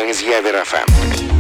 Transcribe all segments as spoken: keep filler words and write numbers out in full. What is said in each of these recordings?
Ми з Явір еф ем.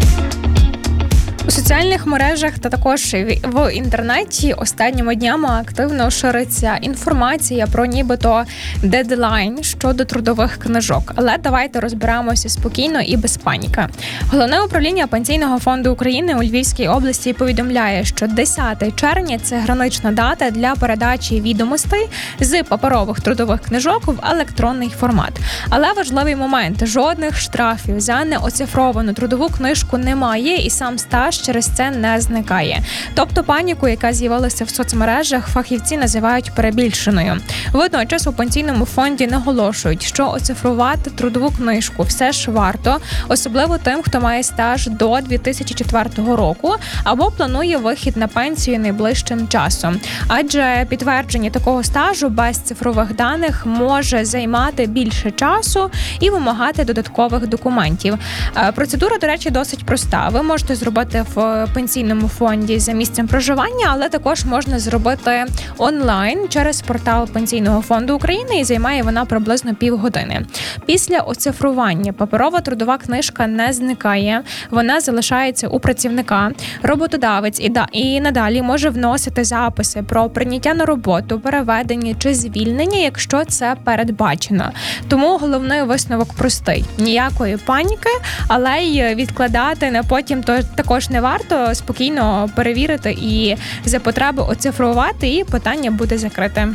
У соціальних мережах та також в інтернеті останніми днями активно шириться інформація про нібито дедлайн щодо трудових книжок. Але давайте розберемося спокійно і без паніки. Головне управління Пенсійного фонду України у Львівській області повідомляє, що десяте червня – це гранична дата для передачі відомостей з паперових трудових книжок в електронний формат. Але важливий момент – жодних штрафів за неоцифровану трудову книжку немає, і сам стаж через це не зникає. Тобто паніку, яка з'явилася в соцмережах, фахівці називають перебільшеною. Водночас у Пенсійному фонді наголошують, що оцифрувати трудову книжку все ж варто, особливо тим, хто має стаж до дві тисячі четвертого року або планує вихід на пенсію найближчим часом. Адже підтвердження такого стажу без цифрових даних може займати більше часу і вимагати додаткових документів. Процедура, до речі, досить проста. Ви можете зробити в Пенсійному фонді за місцем проживання, але також можна зробити онлайн через портал Пенсійного фонду України, і займає вона приблизно півгодини. Після оцифрування паперова трудова книжка не зникає, вона залишається у працівника. Роботодавець і, да, і надалі може вносити записи про прийняття на роботу, переведення чи звільнення, якщо це передбачено. Тому головний висновок простий. Ніякої паніки, але й відкладати на потім то також не варто, спокійно перевірити і за потреби оцифрувати, і питання буде закрите.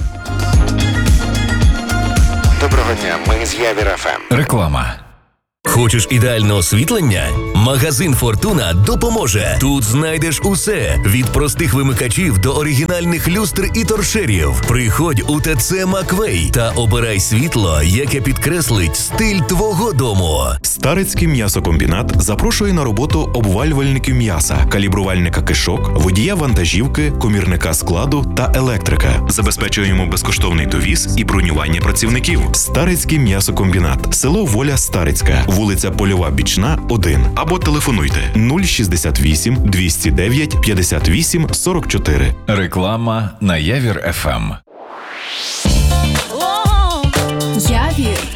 Доброго дня, ми з Явір еф ем. Реклама. Хочеш ідеальне освітлення? Магазин «Фортуна» допоможе. Тут знайдеш усе – від простих вимикачів до оригінальних люстр і торшерів. Приходь у ТЦ «Маквей» та обирай світло, яке підкреслить стиль твого дому. Старицький м'ясокомбінат запрошує на роботу обвалювальників м'яса, калібрувальника кишок, водія вантажівки, комірника складу та електрика. Забезпечуємо безкоштовний довіз і бронювання працівників. Старицький м'ясокомбінат. Село Воля Старицька. Вулиця Польова Бічна, один. Або телефонуйте нуль шістдесят вісім двісті дев'ять п'ятдесят вісім сорок чотири. Реклама на Явір еф ем. Явір